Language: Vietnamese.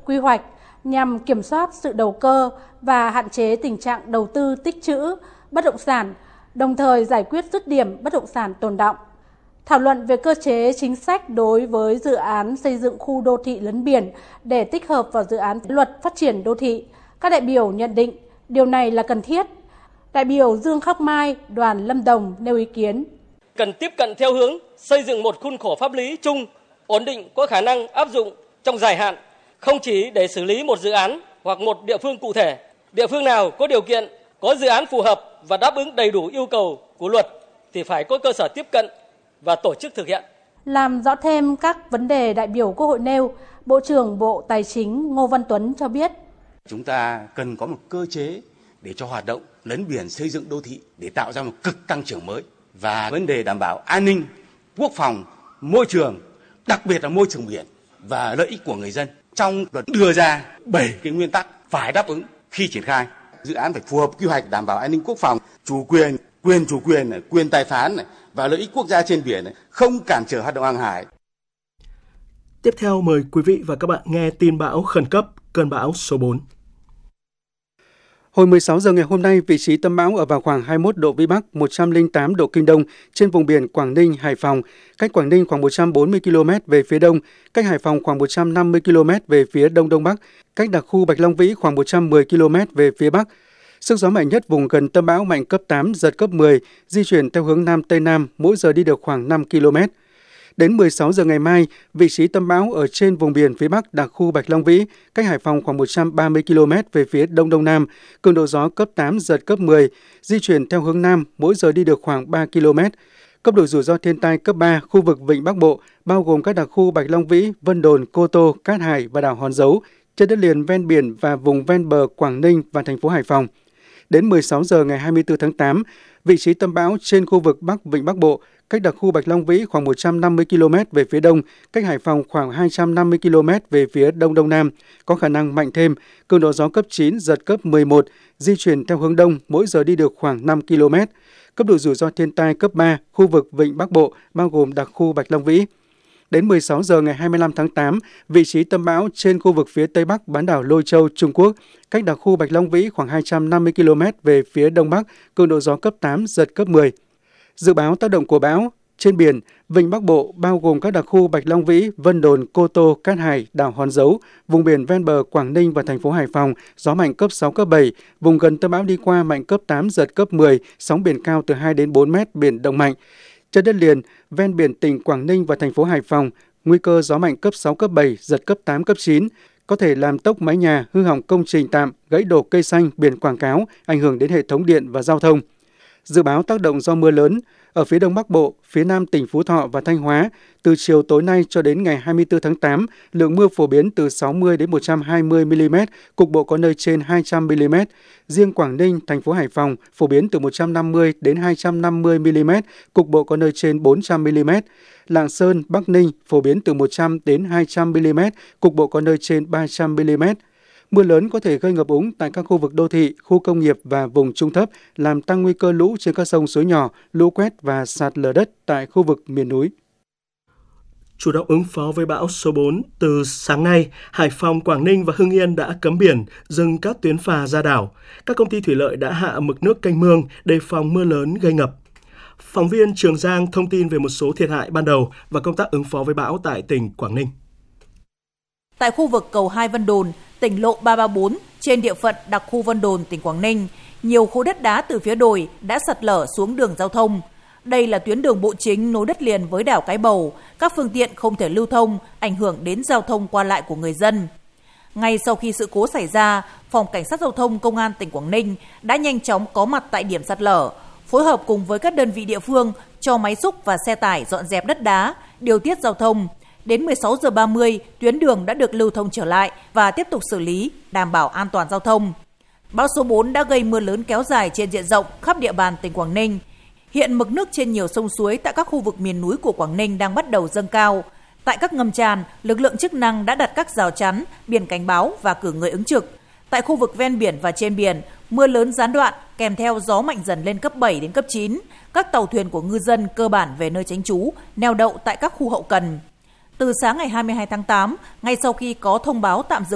quy hoạch nhằm kiểm soát sự đầu cơ và hạn chế tình trạng đầu tư tích trữ bất động sản, đồng thời giải quyết dứt điểm bất động sản tồn đọng. Thảo luận về cơ chế chính sách đối với dự án xây dựng khu đô thị lấn biển để tích hợp vào dự án luật phát triển đô thị, các đại biểu nhận định điều này là cần thiết. Đại biểu Dương Khắc Mai, đoàn Lâm Đồng nêu ý kiến. Cần tiếp cận theo hướng xây dựng một khuôn khổ pháp lý chung, ổn định, có khả năng áp dụng trong dài hạn, không chỉ để xử lý một dự án hoặc một địa phương cụ thể. Địa phương nào có điều kiện, có dự án phù hợp và đáp ứng đầy đủ yêu cầu của luật thì phải có cơ sở tiếp cận và tổ chức thực hiện. Làm rõ thêm các vấn đề đại biểu Quốc hội nêu, Bộ trưởng Bộ Tài chính Ngô Văn Tuấn cho biết. Chúng ta cần có một cơ chế để cho hoạt động lấn biển xây dựng đô thị để tạo ra một cực tăng trưởng mới. Và vấn đề đảm bảo an ninh, quốc phòng, môi trường, đặc biệt là môi trường biển và lợi ích của người dân. Trong luật đưa ra 7 cái nguyên tắc phải đáp ứng khi triển khai. Dự án phải phù hợp quy hoạch đảm bảo an ninh quốc phòng, chủ quyền, quyền tài phán và lợi ích quốc gia trên biển, không cản trở hoạt động hàng hải. Tiếp theo mời quý vị và các bạn nghe tin bão khẩn cấp, cơn bão số 4. Hồi 16 giờ ngày hôm nay, vị trí tâm bão ở vào khoảng 21 độ Vĩ Bắc, 108 độ Kinh Đông trên vùng biển Quảng Ninh, Hải Phòng, cách Quảng Ninh khoảng 140 km về phía đông, cách Hải Phòng khoảng 150 km về phía đông đông bắc, cách đặc khu Bạch Long Vĩ khoảng 110 km về phía bắc. Sức gió mạnh nhất vùng gần tâm bão mạnh cấp 8, giật cấp 10, di chuyển theo hướng Nam Tây Nam, mỗi giờ đi được khoảng 5 km. Đến 16 giờ ngày mai, vị trí tâm bão ở trên vùng biển phía Bắc đặc khu Bạch Long Vĩ, cách Hải Phòng khoảng 130 km về phía Đông Đông Nam, cường độ gió cấp 8, giật cấp 10, di chuyển theo hướng Nam, mỗi giờ đi được khoảng 3 km. Cấp độ rủi ro thiên tai cấp 3, khu vực Vịnh Bắc Bộ, bao gồm các đặc khu Bạch Long Vĩ, Vân Đồn, Cô Tô, Cát Hải và đảo Hòn Dấu, trên đất liền ven biển và vùng ven bờ Quảng Ninh và thành phố Hải Phòng. Đến 16 giờ ngày 24 tháng 8, vị trí tâm bão trên khu vực Bắc Vịnh Bắc Bộ, cách đặc khu Bạch Long Vĩ khoảng 150 km về phía đông, cách Hải Phòng khoảng 250 km về phía đông đông nam, có khả năng mạnh thêm, cường độ gió cấp 9, giật cấp 11, di chuyển theo hướng đông, mỗi giờ đi được khoảng 5 km. Cấp độ rủi ro thiên tai cấp 3, khu vực Vịnh Bắc Bộ, bao gồm đặc khu Bạch Long Vĩ. Đến 16 giờ ngày 25 tháng 8, vị trí tâm bão trên khu vực phía Tây Bắc bán đảo Lôi Châu, Trung Quốc, cách đặc khu Bạch Long Vĩ khoảng 250 km về phía Đông Bắc, cường độ gió cấp 8, giật cấp 10. Dự báo tác động của bão, trên biển, Vịnh Bắc Bộ bao gồm các đặc khu Bạch Long Vĩ, Vân Đồn, Cô Tô, Cát Hải, đảo Hòn Dấu, vùng biển ven bờ Quảng Ninh và thành phố Hải Phòng, gió mạnh cấp 6, cấp 7, vùng gần tâm bão đi qua mạnh cấp 8, giật cấp 10, sóng biển cao từ 2 đến 4 mét, biển động mạnh. Trên đất liền, ven biển tỉnh Quảng Ninh và thành phố Hải Phòng, nguy cơ gió mạnh cấp 6, cấp 7, giật cấp 8, cấp 9, có thể làm tốc mái nhà, hư hỏng công trình tạm, gãy đổ cây xanh, biển quảng cáo, ảnh hưởng đến hệ thống điện và giao thông. Dự báo tác động do mưa lớn, ở phía Đông Bắc Bộ, phía Nam tỉnh Phú Thọ và Thanh Hóa, từ chiều tối nay cho đến ngày 24 tháng 8, lượng mưa phổ biến từ 60 đến 120 mm, cục bộ có nơi trên 200 mm. Riêng Quảng Ninh, thành phố Hải Phòng phổ biến từ 150 đến 250 mm, cục bộ có nơi trên 400 mm. Lạng Sơn, Bắc Ninh phổ biến từ 100 đến 200 mm, cục bộ có nơi trên 300 mm. Mưa lớn có thể gây ngập úng tại các khu vực đô thị, khu công nghiệp và vùng trung thấp, làm tăng nguy cơ lũ trên các sông suối nhỏ, lũ quét và sạt lở đất tại khu vực miền núi. Chủ động ứng phó với bão số 4, từ sáng nay, Hải Phòng, Quảng Ninh và Hưng Yên đã cấm biển, dừng các tuyến phà ra đảo. Các công ty thủy lợi đã hạ mực nước kênh mương, đề phòng mưa lớn gây ngập. Phóng viên Trường Giang thông tin về một số thiệt hại ban đầu và công tác ứng phó với bão tại tỉnh Quảng Ninh. Tại khu vực cầu 2 Vân Đồn, tỉnh lộ 334 trên địa phận đặc khu Vân Đồn, tỉnh Quảng Ninh, nhiều khối đất đá từ phía đồi đã sạt lở xuống đường giao thông. Đây là tuyến đường bộ chính nối đất liền với đảo Cái Bầu, các phương tiện không thể lưu thông, ảnh hưởng đến giao thông qua lại của người dân. Ngay sau khi sự cố xảy ra, Phòng Cảnh sát Giao thông Công an tỉnh Quảng Ninh đã nhanh chóng có mặt tại điểm sạt lở, phối hợp cùng với các đơn vị địa phương cho máy xúc và xe tải dọn dẹp đất đá, điều tiết giao thông. Đến 16 giờ 30, tuyến đường đã được lưu thông trở lại và tiếp tục xử lý, đảm bảo an toàn giao thông. Bão số 4 đã gây mưa lớn kéo dài trên diện rộng khắp địa bàn tỉnh Quảng Ninh. Hiện mực nước trên nhiều sông suối tại các khu vực miền núi của Quảng Ninh đang bắt đầu dâng cao. Tại các ngầm tràn, lực lượng chức năng đã đặt các rào chắn, biển cảnh báo và cử người ứng trực. Tại khu vực ven biển và trên biển, mưa lớn gián đoạn kèm theo gió mạnh dần lên cấp 7 đến cấp 9. Các tàu thuyền của ngư dân cơ bản về nơi tránh trú, neo đậu tại các khu hậu cần. Từ sáng ngày 22 tháng 8, ngay sau khi có thông báo tạm dừng